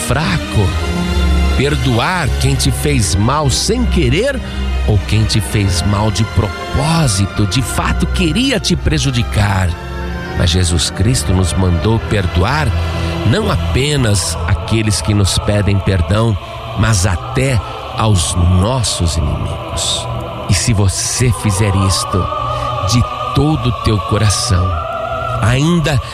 fraco. Perdoar quem te fez mal sem querer ou quem te fez mal de propósito, de fato queria te prejudicar. Mas Jesus Cristo nos mandou perdoar não apenas aqueles que nos pedem perdão, mas até aos nossos inimigos. E se você fizer isto de todo o teu coração, ainda